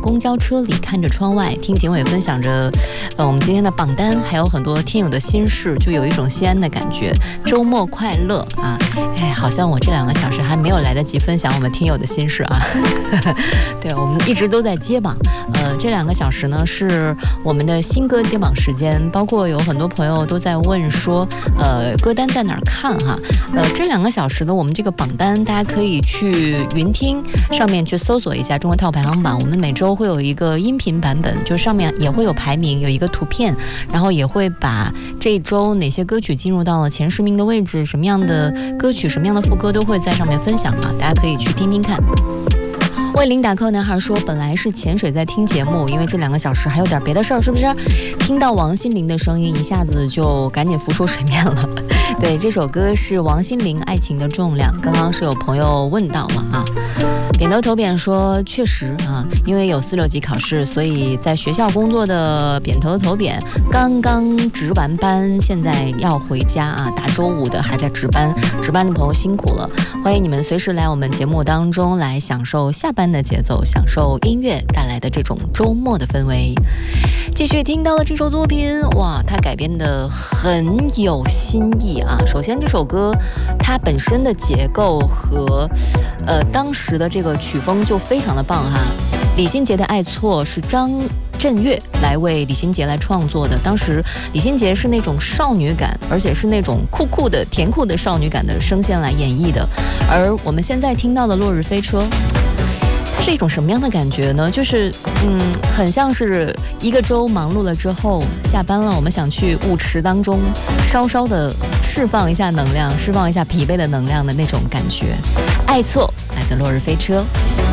公交车里看着窗外，听警委分享着我们今天的榜单，还有很多听友的心事，就有一种西安的感觉。周末快乐啊！哎，好像我这2个小时还没有来得及分享我们听友的心事啊。对，我们一直都在接榜。这2个小时呢是我们的新歌接榜时间，包括有很多朋友都在问说，歌单在哪儿看哈？这2个小时的我们这个榜单，大家可以去云听上面去搜索一下中国 Top 排行榜。我们每周会有一个音频版本，就上面也会有排名，有一个图片，然后也会把这一周哪些歌曲进入到了前10名的位置，什么样的歌曲、什么样的副歌都会在上面分享啊，大家可以去听听看。为零打 call 男孩说，本来是潜水在听节目，因为这2个小时还有点别的事儿，是不是？听到王心凌的声音，一下子就赶紧浮出水面了。对，这首歌是王心凌《爱情的重量》，刚刚是有朋友问到了啊。扁头头扁说，确实啊，因为有4、6级考试，所以在学校工作的扁头头扁刚刚值完班，现在要回家啊，大周5的还在值班，值班的朋友辛苦了。欢迎你们随时来我们节目当中来享受下班的节奏，享受音乐带来的这种周末的氛围。继续听到了这首作品，哇，它改编的很有新意啊。首先这首歌它本身的结构和当时的这个曲风就非常的棒哈。李心洁的《爱错》是张震岳来为李心洁来创作的，当时李心洁是那种少女感，而且是那种酷酷的甜酷的少女感的声线来演绎的。而我们现在听到的《落日飞车》，它是一种什么样的感觉呢？就是很像是一个周忙碌了之后下班了，我们想去舞池当中稍稍的释放一下能量，释放一下疲惫的能量的那种感觉。爱错来自落日飞车。